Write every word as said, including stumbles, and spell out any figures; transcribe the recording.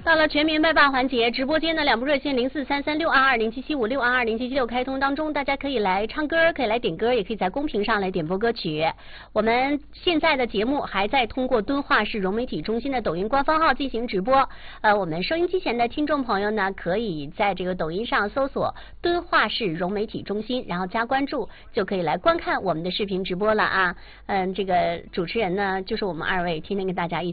到了全民麦霸环节，直播间的两部热线零四三三六二二零七七五六二二零七七六开通当中，大家可以来唱歌，可以来点歌，也可以在公屏上来点播歌曲。我们现在的节目还在通过敦化市融媒体中心的抖音官方号进行直播。呃，我们收音机前的听众朋友呢，可以在这个抖音上搜索敦化市融媒体中心，然后加关注，就可以来观看我们的视频直播了啊。嗯，这个主持人呢就是我们二位，天天跟大家一起。